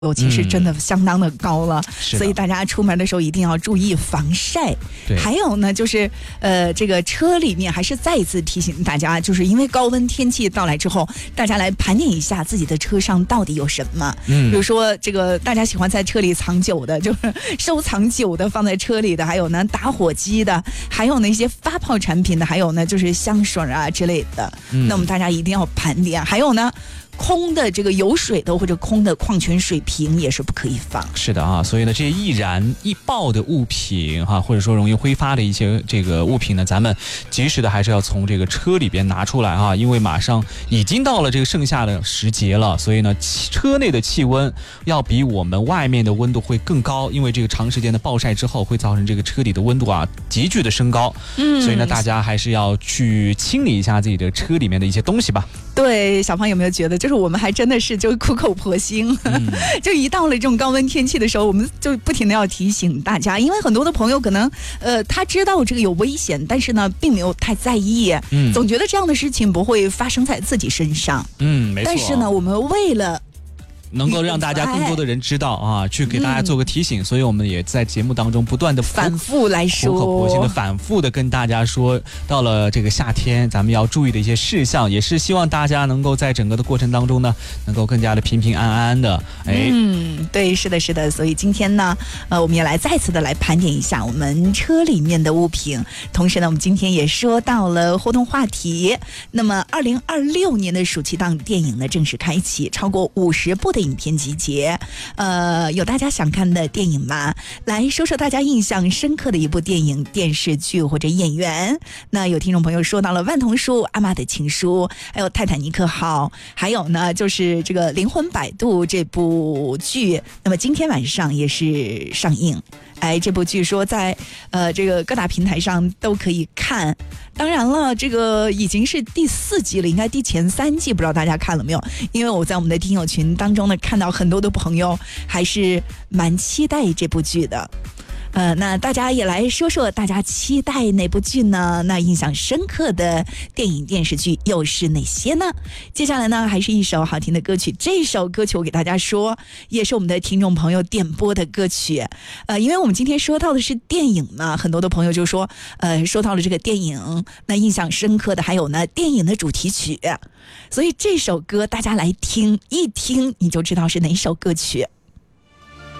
其实真的相当的高了，所以大家出门的时候一定要注意防晒。还有呢，就是这个车里面还是再一次提醒大家，就是因为高温天气到来之后，大家来盘点一下自己的车上到底有什么。比如说这个大家喜欢在车里藏酒的，就是收藏酒的放在车里的，还有呢打火机的，还有那些发泡产品的，还有呢就是香水啊之类的。那我们大家一定要盘点。还有呢，空的这个有水的或者空的矿泉水瓶也是不可以放。 是的啊，所以呢，这些易燃易爆的物品哈，或者说容易挥发的一些这个物品呢，咱们及时的还是要从这个车里边拿出来啊，因为马上已经到了这个盛夏的时节了，所以呢，车内的气温要比我们外面的温度会更高，因为这个长时间的暴晒之后会造成这个车里的温度啊急剧的升高。所以呢，大家还是要去清理一下自己的车里面的一些东西吧。 对，小胖有没有觉得，就是我们还真的是就苦口婆心，就一到了这种高温天气的时候，我们就不停的要提醒大家，因为很多的朋友可能他知道这个有危险，但是呢并没有太在意，总觉得这样的事情不会发生在自己身上。 没错。 但是呢，我们为了能够让大家更多的人知道啊，去给大家做个提醒，所以我们也在节目当中不断的反复来说， 苦口婆心的反复的跟大家说，到了这个夏天咱们要注意的一些事项，也是希望大家能够在整个的过程当中呢，能够更加的平平安安的。 对，是的，是的。所以今天呢，我们也来再次的来盘点一下我们车里面的物品，同时呢，我们今天也说到了互动话题。那么2026年的暑期档电影呢正式开启，超过50部的影片集结，有大家想看的电影吗？来说说大家印象深刻的一部电影、电视剧或者演员。那有听众朋友说到了《万童书》、《阿玛的情书》，还有《泰坦尼克号》，还有呢就是这个《灵魂摆渡》这部剧。那么今天晚上也是上映。这部剧说在这个各大平台上都可以看。当然了，这个已经是第4季了，应该第前3季，不知道大家看了没有？因为我在我们的听友群当中呢，看到很多的朋友还是蛮期待这部剧的。那大家也来说说大家期待哪部剧呢？那印象深刻的电影电视剧又是哪些呢？接下来呢，还是一首好听的歌曲。这首歌曲我给大家说，也是我们的听众朋友点播的歌曲。因为我们今天说到的是电影嘛，很多的朋友就说，说到了这个电影，那印象深刻的还有呢电影的主题曲，所以这首歌大家来听一听，你就知道是哪首歌曲。